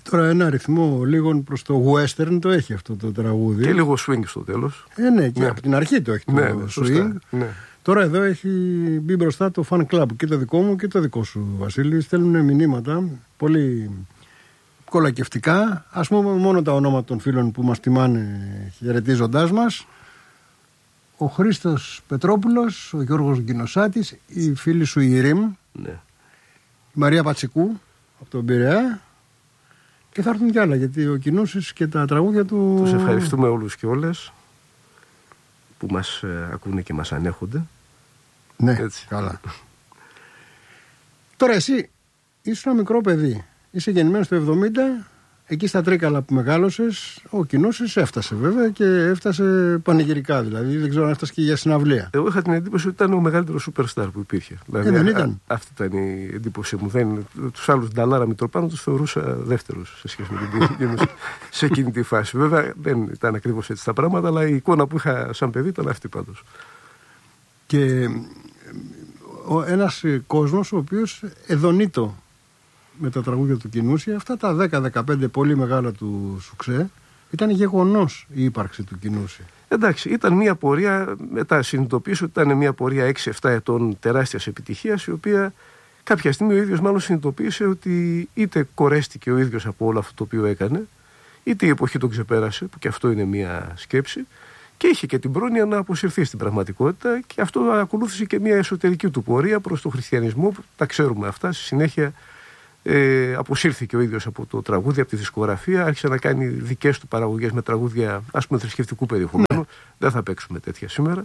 Τώρα ένα αριθμό λίγο προς το western το έχει αυτό το τραγούδι. Και λίγο swing στο τέλος. Ναι, και από την αρχή το έχει το swing. Ναι. Τώρα εδώ έχει μπει μπροστά το fan club και το δικό μου και το δικό σου, Βασίλη. Στέλνουν μηνύματα πολύ κολακευτικά. Ας πούμε μόνο τα ονόματα των φίλων που μας τιμάνε χαιρετίζοντάς μας. Ο Χρήστος Πετρόπουλος, ο Γιώργος Γκινοσάτης, η φίλη σου η Ρήμ, Ναι. η Μαρία Πατσικού από τον Πειραιά. Και θα έρθουν κι άλλα, γιατί ο Κινούσης και τα τραγούδια του... Τους ευχαριστούμε όλους και όλες που μας ακούνε και μας ανέχονται. Ναι, έτσι. Καλά. Τώρα εσύ ήσουν ένα μικρό παιδί. Είσαι γεννημένος το 70, εκεί στα Τρίκαλα που μεγάλωσες, ο Κινούσης έφτασε βέβαια και έφτασε πανηγυρικά, δηλαδή δεν ξέρω αν έφτασε και για συναυλία. Εγώ είχα την εντύπωση ότι ήταν ο μεγαλύτερος superstar που υπήρχε. Δηλαδή, δεν ήταν. Αυτή ήταν η εντύπωσή μου. Τους άλλους Νταλάρα Μητροπάνου τους θεωρούσα δεύτερους σε σχέση με την Κινούση σε εκείνη τη φάση. Βέβαια δεν ήταν ακριβώς έτσι τα πράγματα, αλλά η εικόνα που είχα σαν παιδί ήταν αυτή πάντως. Και ένας κόσμος ο οποίος εδονείτο με τα τραγούδια του Κινούση, αυτά τα 10-15 πολύ μεγάλα του σουξέ, ήταν γεγονός η ύπαρξη του Κινούση. Εντάξει, ήταν μια πορεία, μετά συνειδητοποίησα ότι ήταν μια πορεία 6-7 ετών τεράστιας επιτυχίας, η οποία κάποια στιγμή ο ίδιος μάλλον συνειδητοποίησε ότι είτε κορέστηκε ο ίδιος από όλο αυτό το οποίο έκανε, είτε η εποχή τον ξεπέρασε, που και αυτό είναι μια σκέψη, και είχε και την πρόνοια να αποσυρθεί στην πραγματικότητα, και αυτό ακολούθησε και μια εσωτερική του πορεία προς τον χριστιανισμό, που τα ξέρουμε αυτά. Στη συνέχεια αποσύρθηκε ο ίδιος από το τραγούδι, από τη δισκογραφία, άρχισε να κάνει δικές του παραγωγές με τραγούδια, ας πούμε, θρησκευτικού περιεχομένου. Ναι. Δεν θα παίξουμε τέτοια σήμερα.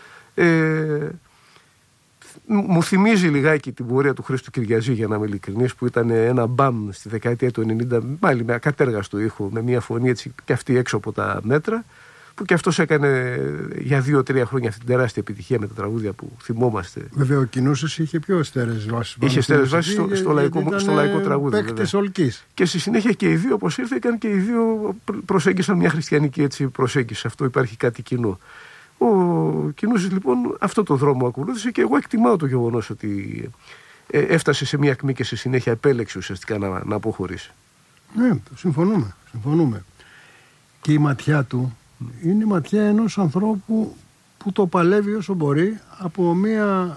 Μου θυμίζει λιγάκι την πορεία του Χρήστου Κυριαζή, για να είμαι ειλικρινής, που ήταν ένα μπαμ στη δεκαετία του 90, πάλι με ακατέργαστο ήχο, με μια φωνή έτσι και αυτή έξω από τα μέτρα, που και αυτός έκανε για 2-3 χρόνια αυτή την τεράστια επιτυχία με τα τραγούδια που θυμόμαστε. Βέβαια ο Κινούσης είχε πιο στέρεες βάσεις. Είχε στέρεες βάσεις στο λαϊκό τραγούδι. Παίκτης ολκής. Και στη συνέχεια και οι δύο αποσύρθηκαν και οι δύο προσέγγισαν μια χριστιανική έτσι προσέγγιση. Αυτό υπάρχει κάτι κοινό. Ο Κινούσης λοιπόν αυτό το δρόμο ακολούθησε, και εγώ εκτιμάω το γεγονός ότι έφτασε σε μια ακμή και στη συνέχεια επέλεξε ουσιαστικά να αποχωρήσει. Ναι, συμφωνούμε. Και η ματιά του είναι η ματιά ενός ανθρώπου που το παλεύει όσο μπορεί από μια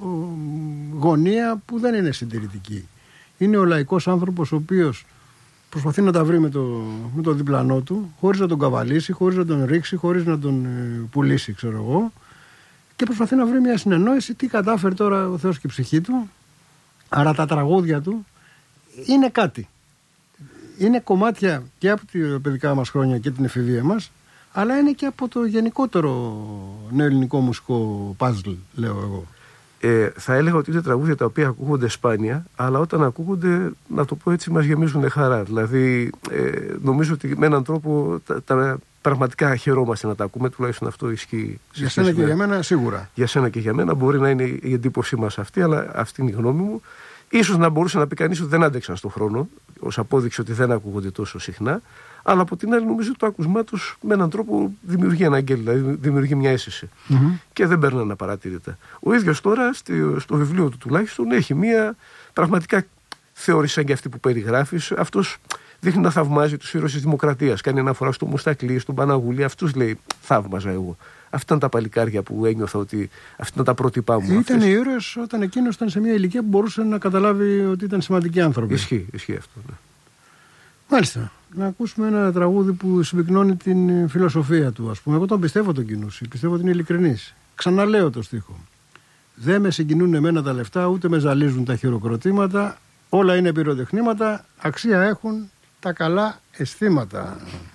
γωνία που δεν είναι συντηρητική. Είναι ο λαϊκός άνθρωπος ο οποίος προσπαθεί να τα βρει με το διπλανό του, χωρίς να τον καβαλήσει, χωρίς να τον ρίξει, χωρίς να τον πουλήσει, ξέρω εγώ, και προσπαθεί να βρει μια συνεννόηση τι κατάφερε τώρα ο Θεός και η ψυχή του. Άρα τα τραγούδια του είναι κάτι. Είναι κομμάτια και από τα παιδικά μας χρόνια και την εφηβεία μας, αλλά είναι και από το γενικότερο νεοελληνικό μουσικό παζλ, λέω εγώ. Θα έλεγα ότι είναι τραγούδια τα οποία ακούγονται σπάνια, αλλά όταν ακούγονται, να το πω έτσι, μας γεμίζουν χαρά. Δηλαδή, νομίζω ότι με έναν τρόπο πραγματικά χαιρόμαστε να τα ακούμε, τουλάχιστον αυτό ισχύει. Για σένα και για μένα σίγουρα. Για σένα και για μένα μπορεί να είναι η εντύπωσή μας αυτή, αλλά αυτή είναι η γνώμη μου. Ίσως να μπορούσε να πει κανείς ότι δεν άντεξαν στον χρόνο, ως απόδειξη ότι δεν ακούγονται τόσο συχνά. Αλλά από την άλλη, νομίζω ότι το άκουσμά τους με έναν τρόπο δημιουργεί ένα αγγέλι, δηλαδή δημιουργεί μια αίσθηση. Και δεν παίρνουν απαρατήρητα. Ο ίδιος τώρα, στο βιβλίο του τουλάχιστον, έχει μια πραγματικά θεώρηση σαν και αυτή που περιγράφεις. Αυτός δείχνει να θαυμάζει τους ήρωες της δημοκρατίας. Κάνει αναφορά στο Μουστακλή, στον Παναγούλη. Αυτούς λέει, θαύμαζα εγώ. Αυτά ήταν τα παλικάρια που ένιωθα ότι αυτά ήταν τα πρότυπά μου. Ήταν οι ήρωες όταν εκείνος ήταν σε μια ηλικία που μπορούσε να καταλάβει ότι ήταν σημαντικοί άνθρωποι. Ισχύει αυτό. Ναι. Μάλιστα. Να ακούσουμε ένα τραγούδι που συμπυκνώνει την φιλοσοφία του, ας πούμε. Εγώ τον πιστεύω τον Κινούση, πιστεύω ότι είναι ειλικρινής. Ξαναλέω το στίχο. Δεν με συγκινούν εμένα τα λεφτά, ούτε με ζαλίζουν τα χειροκροτήματα. Όλα είναι πυροτεχνήματα, αξία έχουν τα καλά αισθήματα.